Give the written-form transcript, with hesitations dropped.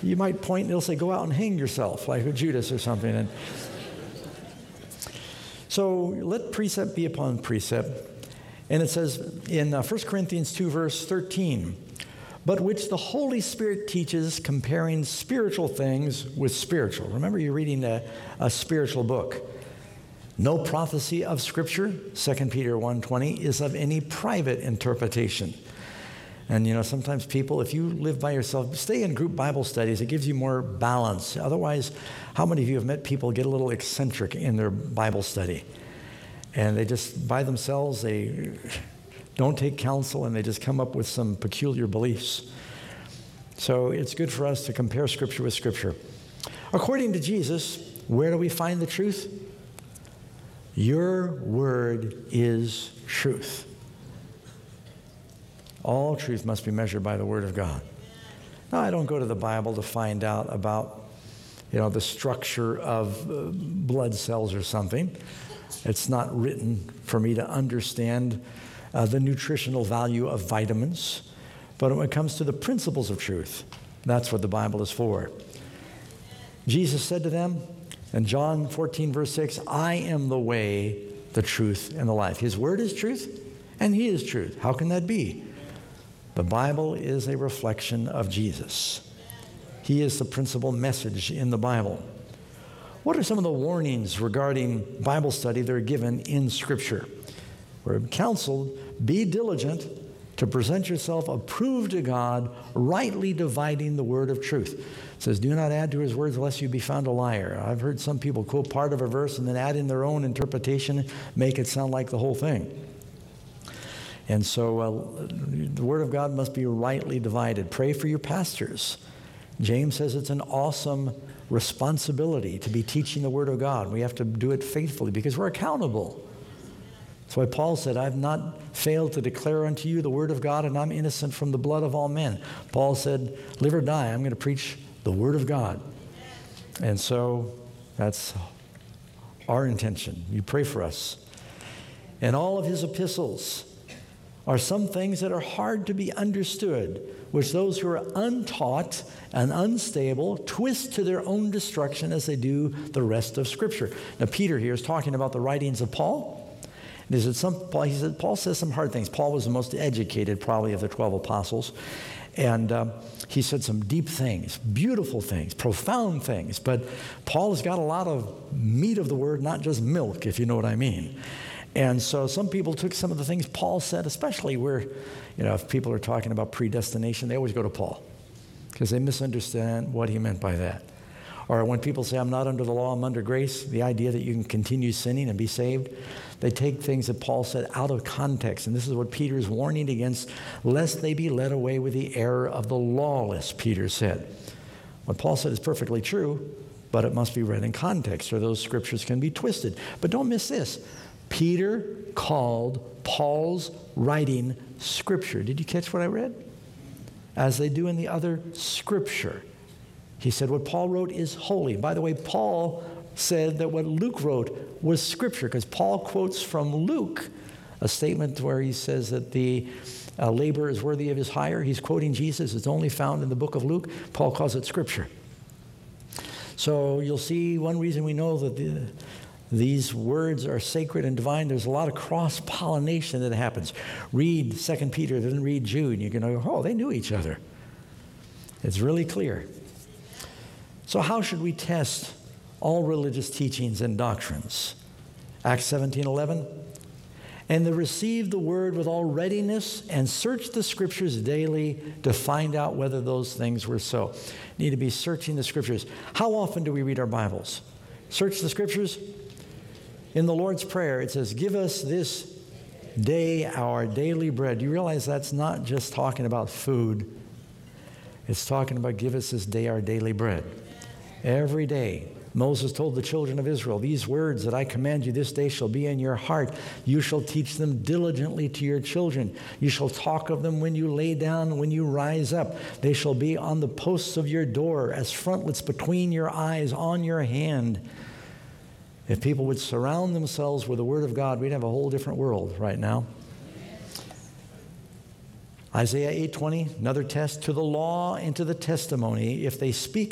you might point and it'll say, go out and hang yourself, like Judas or something. And so let precept be upon precept. And it says in 1 Corinthians 2, verse 13, but which the Holy Spirit teaches, comparing spiritual things with spiritual. Remember, you're reading a spiritual book. No prophecy of Scripture, 2 Peter 1:20, is of any private interpretation. And, sometimes people, if you live by yourself, stay in group Bible studies. It gives you more balance. Otherwise, how many of you have met people get a little eccentric in their Bible study? And they just, by themselves, they don't take counsel, and they just come up with some peculiar beliefs. So it's good for us to compare Scripture with Scripture. According to Jesus, where do we find the truth? Your word is truth. All truth must be measured by the Word of God. Now, I don't go to the Bible to find out about, the structure of blood cells or something. It's not written for me to understand the nutritional value of vitamins. But when it comes to the principles of truth, that's what the Bible is for. Jesus said to them in John 14, verse 6, I am the way, the truth, and the life. His word is truth, and he is truth. How can that be? The Bible is a reflection of Jesus. He is the principal message in the Bible. What are some of the warnings regarding Bible study that are given in Scripture? We're counseled, be diligent to present yourself approved to God, rightly dividing the word of truth. It says, do not add to his words lest you be found a liar. I've heard some people quote part of a verse and then add in their own interpretation, make it sound like the whole thing. And so the Word of God must be rightly divided. Pray for your pastors. James says it's an awesome responsibility to be teaching the Word of God. We have to do it faithfully because we're accountable. That's why Paul said, I have not failed to declare unto you the Word of God, and I'm innocent from the blood of all men. Paul said, live or die, I'm going to preach the Word of God. And so that's our intention. You pray for us. And all of his epistles are some things that are hard to be understood, which those who are untaught and unstable twist to their own destruction as they do the rest of Scripture. Now, Peter here is talking about the writings of Paul. And he said, Paul says some hard things. Paul was the most educated, probably, of the 12 apostles. And he said some deep things, beautiful things, profound things. But Paul has got a lot of meat of the word, not just milk, if you know what I mean. And so some people took some of the things Paul said, especially where, if people are talking about predestination, they always go to Paul because they misunderstand what he meant by that. Or when people say, I'm not under the law, I'm under grace, the idea that you can continue sinning and be saved, they take things that Paul said out of context. And this is what Peter is warning against, lest they be led away with the error of the lawless, Peter said. What Paul said is perfectly true, but it must be read in context or those scriptures can be twisted. But don't miss this. Peter called Paul's writing Scripture. Did you catch what I read? As they do in the other Scripture. He said what Paul wrote is holy. By the way, Paul said that what Luke wrote was Scripture, because Paul quotes from Luke a statement where he says that the laborer is worthy of his hire. He's quoting Jesus. It's only found in the book of Luke. Paul calls it Scripture. So you'll see one reason we know that these words are sacred and divine. There's a lot of cross-pollination that happens. Read 2 Peter, then read Jude. You can go, oh, they knew each other. It's really clear. So how should we test all religious teachings and doctrines? Acts 17:11. And they received the word with all readiness and searched the Scriptures daily to find out whether those things were so. Need to be searching the Scriptures. How often do we read our Bibles? Search the Scriptures. In the Lord's Prayer, it says, give us this day our daily bread. Do you realize that's not just talking about food? It's talking about give us this day our daily bread. Every day, Moses told the children of Israel, these words that I command you this day shall be in your heart. You shall teach them diligently to your children. You shall talk of them when you lay down, when you rise up. They shall be on the posts of your door, as frontlets between your eyes, on your hand. If people would surround themselves with the Word of God, we'd have a whole different world right now. Isaiah 8:20, another test, to the law and to the testimony, if they speak